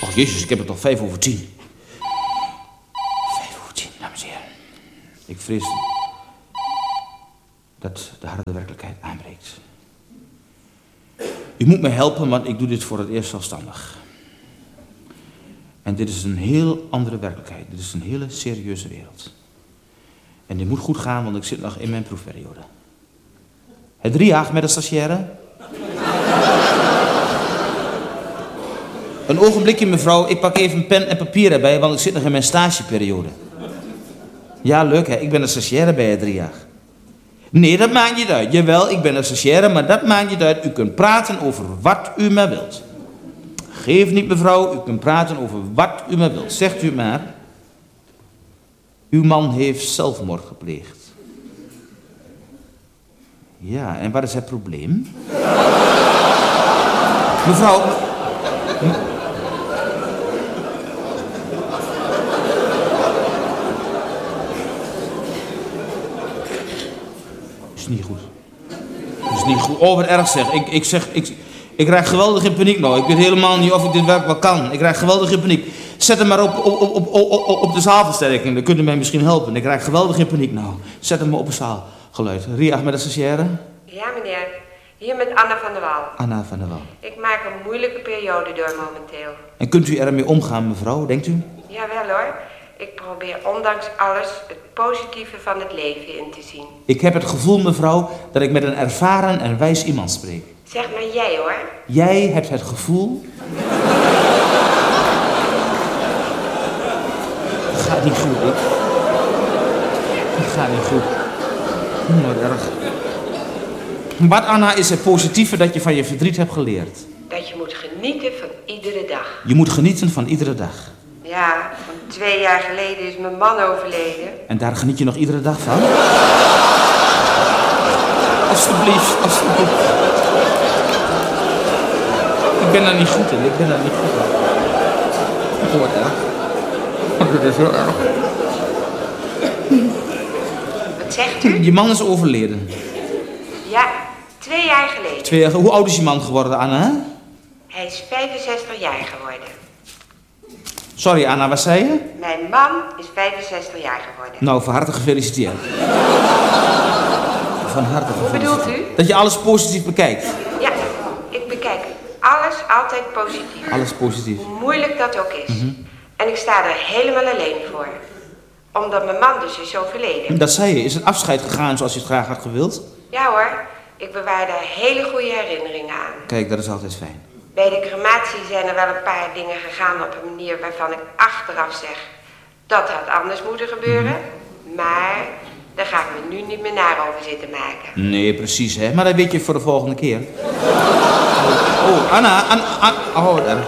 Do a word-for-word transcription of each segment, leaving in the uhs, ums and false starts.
Och, jezus, ik heb het toch vijf over tien. Vijf over tien, dames en heren. Ik vrees dat de harde werkelijkheid aanbreekt. U moet me helpen, want ik doe dit voor het eerst zelfstandig. En dit is een heel andere werkelijkheid. Dit is een hele serieuze wereld. En dit moet goed gaan, want ik zit nog in mijn proefperiode. Het driejaag met de stagiaire. Een ogenblikje, mevrouw. Ik pak even pen en papier erbij, want ik zit nog in mijn stageperiode. Ja, leuk hè. Ik ben een stagiaire bij het driejaag. Nee, dat maakt niet uit. Jawel, ik ben een stagiaire, maar dat maakt niet uit. U kunt praten over wat u maar wilt. Geef niet, mevrouw. U kunt praten over wat u maar wilt. Zegt u maar. Uw man heeft zelfmoord gepleegd. Ja, en wat is het probleem? Mevrouw... Is niet goed. Is niet goed. Oh, wat erg zeg. Ik, ik zeg... Ik, ik raak geweldig in paniek nou. Ik weet helemaal niet of ik dit werk wel kan. Ik raak geweldig in paniek. Zet hem maar op, op, op, op, op, op de zaalversterking. Dan kunt u mij misschien helpen. Ik raak geweldig in paniek nou. Zet hem maar op een zaalgeluid. Ria met de stagiaire. Ja, meneer. Hier met Anna van der Wal. Anna van der Wal. Ik maak een moeilijke periode door momenteel. En kunt u ermee omgaan, mevrouw, denkt u? Jawel hoor. Ik probeer ondanks alles het positieve van het leven in te zien. Ik heb het gevoel, mevrouw, dat ik met een ervaren en wijs iemand spreek. Zeg maar jij hoor. Jij hebt het gevoel... Het gaat niet goed, ik. Het gaat niet goed. Wat erg. Wat, Anna, is het positieve dat je van je verdriet hebt geleerd? Dat je moet genieten van iedere dag. Je moet genieten van iedere dag. Ja, van twee jaar geleden is mijn man overleden. En daar geniet je nog iedere dag van? Alsjeblieft, alsjeblieft. Ik ben daar niet goed in, ik ben daar niet goed in. Oh, wat erg. Dat is heel erg. Wat zegt u? Je man is overleden. Ja, twee jaar geleden. Twee jaar, hoe oud is je man geworden, Anna? Hij is vijfenzestig jaar geworden. Sorry, Anna, wat zei je? Mijn man is vijfenzestig jaar geworden. Nou, van harte gefeliciteerd. Van harte gefeliciteerd. Hoe bedoelt u? Dat je alles positief bekijkt. Ja, ik bekijk alles altijd positief. Alles positief. Hoe moeilijk dat ook is. Mm-hmm. En ik sta er helemaal alleen voor. Omdat mijn man dus is overleden. Dat zei je. Is het afscheid gegaan zoals je het graag had gewild? Ja hoor, ik bewaar daar hele goede herinneringen aan. Kijk, dat is altijd fijn. Bij de crematie zijn er wel een paar dingen gegaan op een manier waarvan ik achteraf zeg... dat had anders moeten gebeuren. Mm-hmm. Maar daar ga ik me nu niet meer naar over zitten maken. Nee, precies hè. Maar dat weet je voor de volgende keer. Oh, Anna, Anna, Anna. Oh, daar.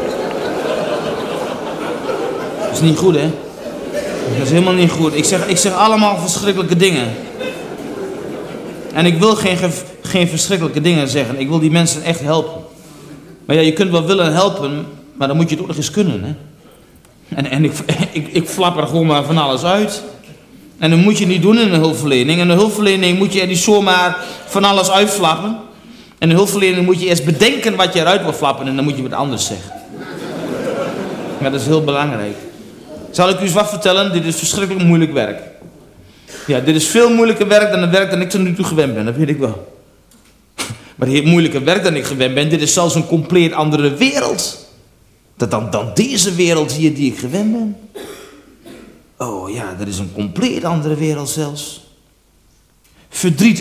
Dat is niet goed hè. Dat is helemaal niet goed. Ik zeg, ik zeg allemaal verschrikkelijke dingen. En ik wil geen, geen verschrikkelijke dingen zeggen. Ik wil die mensen echt helpen. Maar ja, je kunt wel willen helpen, maar dan moet je het ook nog eens kunnen, hè. En, en ik, ik, ik flap er gewoon maar van alles uit. En dat moet je niet doen in een hulpverlening. In een hulpverlening moet je er niet zomaar van alles uitflappen. En in een hulpverlening moet je eerst bedenken wat je eruit wil flappen en dan moet je wat anders zeggen. Maar dat is heel belangrijk. Zal ik u eens wat vertellen? Dit is verschrikkelijk moeilijk werk. Ja, dit is veel moeilijker werk dan het werk dat ik tot nu toe gewend ben, dat weet ik wel. Maar het moeilijker werk dan ik gewend ben, dit is zelfs een compleet andere wereld. Dat dan, dan deze wereld hier die ik gewend ben. Oh ja, dat is een compleet andere wereld zelfs. Verdriet